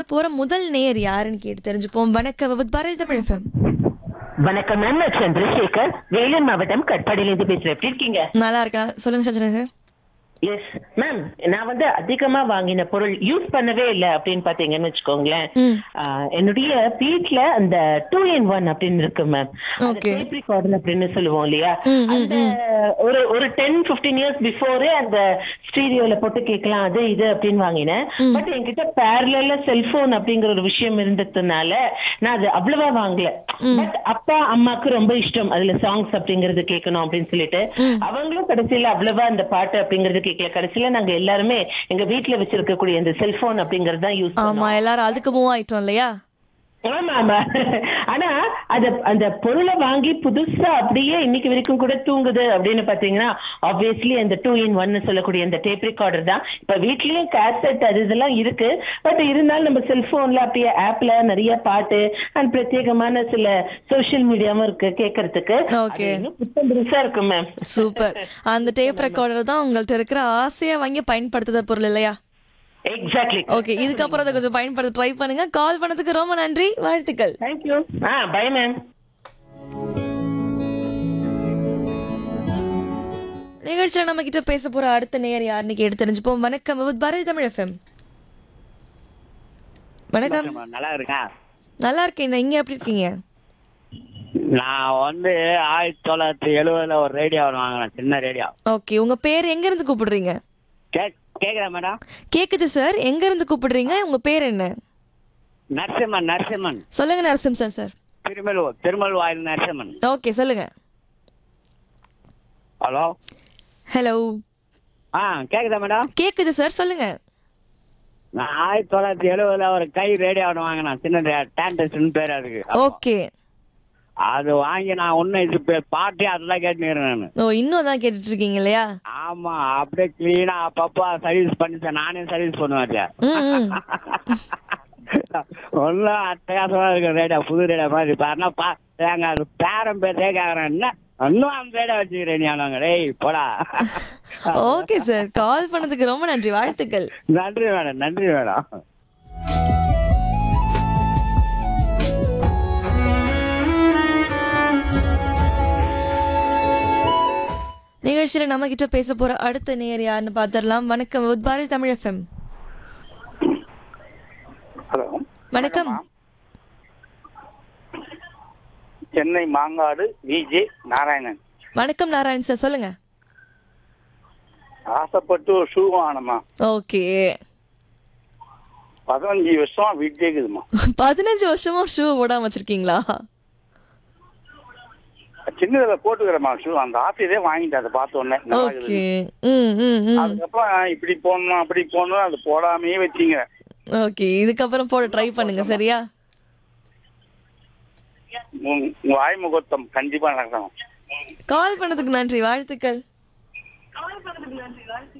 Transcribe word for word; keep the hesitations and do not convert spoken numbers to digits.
போற முதல் நேயர் யாருன்னு கேட்டு தெரிஞ்சுப்போம். வணக்கம் வித் பாரதி தமிழ் எஃப்எம். வணக்கம் மேம், நான் சந்திரசேகர், வேலூர் மாவட்டம் கட்பாடியிலிருந்து பேசுறேன். எப்படி இருக்கீங்க? நல்லா இருக்கேன். சொல்லுங்க சந்திரசேகர். எஸ் மேம், நான் வந்து அதிகமா வாங்கின பொருள் யூஸ் பண்ணவே இல்லை அப்படின்னு பாத்தீங்கன்னு வச்சுக்கோங்களேன். ம். ஆஹ், என்னுடைய வீட்ல அந்த டூ இன் ஒன் அப்படின்னு இருக்கு மேம். Okay. அப்படின்னு சொல்லுவோம் இல்லையா, ம், ம், அந்த ஒரு ஒரு டென் பிப்டீன் இயர்ஸ் பிஃபோரே அந்த ஸ்டீரியோல போட்டு கேட்கலாம் அது இது அப்படின்னு வாங்கினேன். பட் என்கிட்ட பேரலா செல்போன் அப்படிங்கிற ஒரு விஷயம் இருந்ததுனால நான் அது அவ்வளவா வாங்கல. பட் அப்பா அம்மாக்கு ரொம்ப இஷ்டம் அதுல சாங்ஸ் அப்படிங்கறது கேட்கணும் அப்படின்னு சொல்லிட்டு அவங்களும் கடைசியில அவ்வளவா அந்த பாட்டு அப்படிங்கறது கேட்கல. கடைசியில நாங்க எல்லாருமே எங்க வீட்டுல வச்சிருக்கக்கூடிய இந்த செல்போன் அப்படிங்கறது தான் யூஸ் ஆமா, பண்ணோம். எல்லாரும் அதுக்கு மூவ் ஆயிட்டோம் இல்லையா? ஆமா ஆமா. ஆனா அத அந்த பொருளை வாங்கி புதுசா அப்படியே இன்னைக்கு வரைக்கும் கூட தூங்குது அப்படின்னு பாத்தீங்கன்னா ஆப்வியஸ்லி அந்த டூ இன் ஒன்னு சொல்லக்கூடிய அந்த டேப் ரெக்கார்டர் தான். இப்ப வீட்லயும் கேசட் அது இதெல்லாம் இருக்கு. பட் இருந்தாலும் நம்ம செல்போன்ல அப்படியே ஆப்ல நிறைய பாட்டு அண்ட் பிரத்யேகமான சில சோசியல் மீடியாவும் இருக்கு கேட்கறதுக்கு. Okay. புத்தம் புதுசா இருக்கு மேம். சூப்பர். அந்த டேப் ரெக்கார்டர் தான் உங்கள்ட்ட இருக்கிற ஆசையா வாங்கி பயன்படுத்துற பொருள் இல்லையா? எக்ஸாக்ட்லி. ஓகே, இதுக்கப்புறம் அதை கொஞ்சம் பயன்படுத்த ட்ரை பண்ணுங்க. கால் பண்ணதுக்கு ரொம்ப நன்றி, வாழ்த்துக்கள். தேங்க்யூ. Ah by ma'am. நிகழ்ச்சியில நம்ம கிட்ட பேச போற அடுத்த நேயர் யாருன்னு கேட்டு தெரிஞ்சுப்போம். வணக்கம் வித் பாரதி தமிழ் எஃப்எம். வணக்கம். நல்லா இருக்கா? நல்லா இருக்கேன். இங்க எப்படி இருக்கீங்க? நான் வந்து ஆயிரத்தி தொள்ளாயிரத்தி எழுபதுல ஒரு ரேடியோ வாங்கினேன், சின்ன ரேடியோ. ஓகே, உங்க பேர் எங்க இருந்து கூப்பிடுறீங்க? கேக்குறேன் மேடம். கேக்குது சார். எங்க இருந்து கூப்பிடுறீங்க? உங்க பேர் என்ன? நரசிம்மன். நரசிம்மன். சொல்லுங்க நரசிம் சார். சார் திருமல் திருமல் வாயில் நரசிம்மன். ஓகே, சொல்லுங்க. ஹலோ. ஹலோ. ஆ கேக்குதா மேடம்? கேக்குது சார், சொல்லுங்க. நான் ஆயிரத்தி தொள்ளாயிரத்தி எழுபதுல ஒரு கை ரேடியோ வாங்கினேன், சின்ன டேண்டஸ்ட்னு பேர் அதுக்கு. ஓகே. அது வாங்கி நான் ஒன்னும் இது பாட்டு அதெல்லாம் கேட்டுக்கிறேன் நான். ஓ, இன்னும் தான் கேட்டுட்டு இருக்கீங்க இல்லையா? ஆமா, அப்படியே கிளீனா அப்பப்போ சர்வீஸ் பண்ணிட்டேன், நானே சர்வீஸ் பண்ணுவேன். ம். ஒன்னும் அட்டகாசமா இருக்கு ரேடியோ, புது ரேடியோ மாதிரி பாருன்னா பா எங்க பேரம் பேசே கேக்குறேன். என்ன இன்னும் அந்த ரேடியோ வச்சுக்கிறேன் நீங்க? டேய் போடா. ஓகே சார், கால் பண்ணதுக்கு ரொம்ப நன்றி, வாழ்த்துக்கள். நன்றி மேடம், நன்றி மேடம். நிகழ்ச்சியில நம்ம கிட்ட பேச போற அடுத்த நேயர் யாருன்னு பாத்திரலாம். வணக்கம் with Bharathi Tamil FM. Hello. வணக்கம். சென்னை மாங்காடு விஜே நாராயணன். வணக்கம் நாராயண் சார், சொல்லுங்க. ஆசைப்பட்டு ஒரு ஷூ வாங்கணுமா? ஓகே. பதினஞ்சு வருஷம் வீட்டே இருக்குதுமா. பதினஞ்சு வருஷமா ஷூ போடாம வச்சிருக்கீங்களா? சின்னதுல போட்டுக்கிறமா ஷூ. அந்த ஆசையதே வாங்கிட்டு அதை பார்த்த உடனே நல்லா ஓகே. இருக்குது. ம் ம் ம். அதுக்கப்புறம் இப்படி போடணும் அப்படி போடணும் அது போடாமையே வச்சிங்க. ஓகே, இதுக்கப்புறம் போட ட்ரை பண்ணுங்க சரியா? உங்க வாய் முகூர்த்தம் கண்டிப்பா நடக்கணும். கால் பண்ணதுக்கு நன்றி, வாழ்த்துக்கள்.